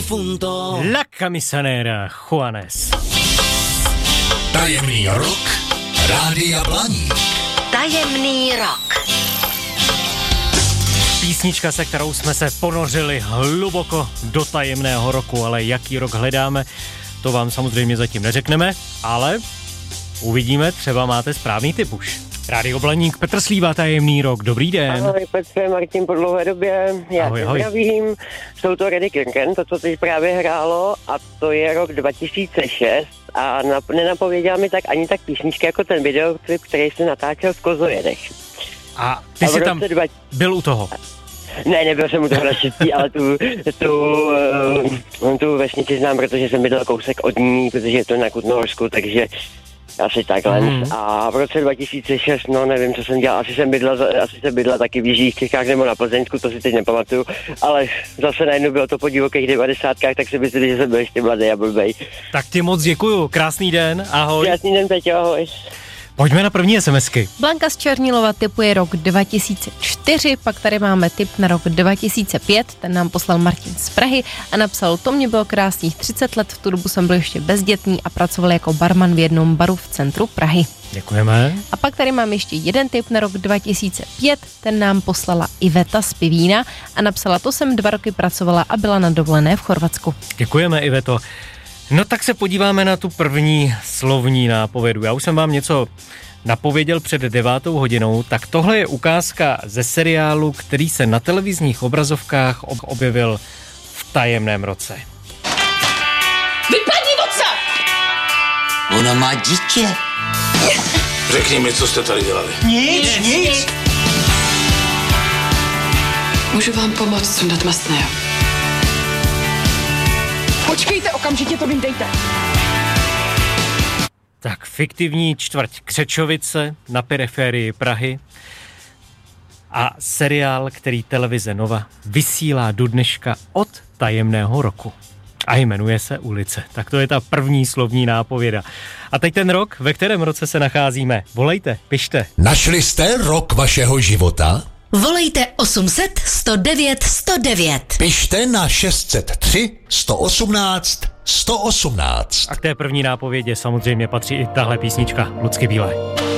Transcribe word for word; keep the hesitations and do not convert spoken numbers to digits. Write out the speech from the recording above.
difunto. La camisanera Juanes. Tajemný rok Rádia Blaník. Tajemný rok. Písnička, se kterou jsme se ponořili hluboko do tajemného roku, ale jaký rok hledáme, to vám samozřejmě zatím neřekneme, ale uvidíme, třeba máte správný tip už. Rádio Blaník, Petr Slíva, tajemný rok, dobrý den. Ahoj Petře, Martin po dlouhé době, já ahoj, tě ahoj. zdravím, jsou to Reddy Kirken, to, co teď právě hrálo, a to je rok dva tisíce šest a nap- nenapověděla mi tak ani tak písnička jako ten videoklip, který se natáčel v Kozojedech. A ty a jsi tam dva... byl u toho? Ne, nebyl jsem u toho naštěstí, ale tu, tu, uh, tu vesnici znám, protože jsem bydlel kousek od ní, protože je to na Kutnohorsku, takže asi takhle. Hmm. A v roce dva tisíce šest, no nevím, co jsem dělal, asi jsem bydlel, asi jsem bydlel taky v Jižních Čechách nebo na Plzeňsku, to si teď nepamatuju, ale zase najednou bylo to po divokých devadesátkách, tak si myslím, že jsem byl ještě mladý a blbej. Tak ti moc děkuju, krásný den, ahoj. Krásný den, Peťo, ahoj. Pojďme na první SMSky. Blanka z Černilova tipuje rok dva tisíce čtyři, pak tady máme tip na rok dva tisíce pět, ten nám poslal Martin z Prahy a napsal, to mě bylo krásných třicet let, v tu dobu jsem byl ještě bezdětný a pracoval jako barman v jednom baru v centru Prahy. Děkujeme. A pak tady mám ještě jeden tip na rok dva tisíce pět, ten nám poslala Iveta z Pivína a napsala, to jsem dva roky pracovala a byla na dovolené v Chorvatsku. Děkujeme, Iveto. No tak se podíváme na tu první slovní nápovědu. Já už jsem vám něco napověděl před devátou hodinou, tak tohle je ukázka ze seriálu, který se na televizních obrazovkách objevil v tajemném roce. Vypadni oca! Ona má dítě. Řekni mi, co jste tady dělali. Nic, nic. Můžu vám pomoct sundat mastného. Počkejte, okamžitě to vyndejte. Tak fiktivní čtvrť Křečovice na periferii Prahy a seriál, který televize Nova vysílá do dneška od tajemného roku. A jmenuje se Ulice. Tak to je ta první slovní nápověda. A teď ten rok, ve kterém roce se nacházíme. Volejte, pište. Našli jste rok vašeho života? Volejte osm set sto devět sto devět. Pište na šest set tři sto osmnáct sto osmnáct. A k té první nápovědě samozřejmě patří i tahle písnička Lucky Bílé.